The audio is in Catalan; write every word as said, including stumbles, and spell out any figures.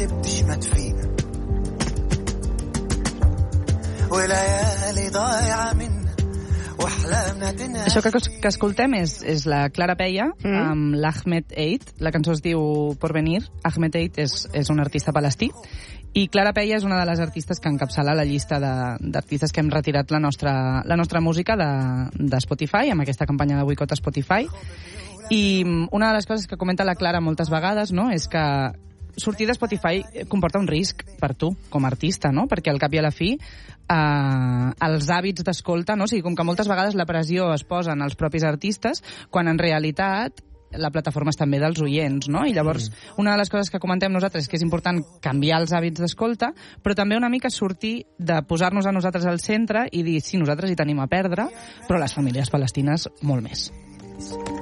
اللي بتشمت فينا وليالي ضايعة منا واحلامنا تنهي. Això que, que escoltem és, és la Clara Peia mm. amb l'Ahmed Eid. La cançó es diu Porvenir. Ahmed Eid és, és un artista palestí. I Clara Peia és una de les artistes que encapçala la llista d'artistes que hem retirat la nostra, la nostra música de, de Spotify, amb aquesta campanya de boicot a Spotify. I una de les coses que comenta la Clara moltes vegades, no?, és que sortir de Spotify comporta un risc per tu, com a artista, no?, perquè al cap i a la fi eh, els hàbits d'escolta, no?, o sigui, com que moltes vegades la pressió es posa en els propis artistes, quan en realitat la plataforma és també dels oients, no? I llavors, una de les coses que comentem nosaltres és que és important canviar els hàbits d'escolta, però també una mica sortir de posar-nos a nosaltres al centre i dir, sí, nosaltres hi tenim a perdre, però les famílies palestines molt més.